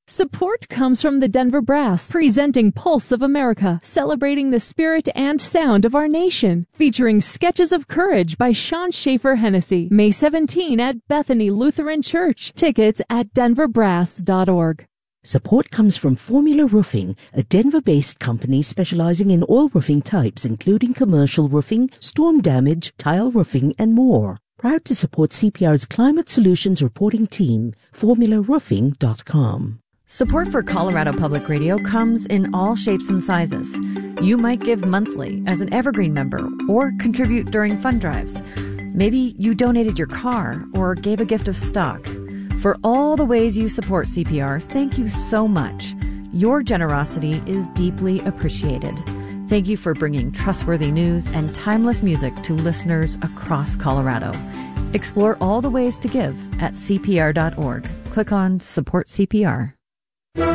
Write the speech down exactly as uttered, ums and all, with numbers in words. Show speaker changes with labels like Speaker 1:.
Speaker 1: Support comes from the Denver Brass, presenting Pulse of America, celebrating the spirit and sound of our nation. Featuring Sketches of Courage by Sean Schaefer Hennessy, May seventeenth at Bethany Lutheran Church. Tickets at denver brass dot org.
Speaker 2: Support comes from Formula Roofing, a Denver-based company specializing in all roofing types, including commercial roofing, storm damage, tile roofing, and more. Proud to support C P R's Climate Solutions reporting team, formula roofing dot com.
Speaker 3: Support for Colorado Public Radio comes in all shapes and sizes. You might give monthly as an Evergreen member or contribute during fund drives. Maybe you donated your car or gave a gift of stock. For all the ways you support C P R, thank you so much. Your generosity is deeply appreciated. Thank you for bringing trustworthy news and timeless music to listeners across Colorado. Explore all the ways to give at C P R dot org. Click on Support C P R.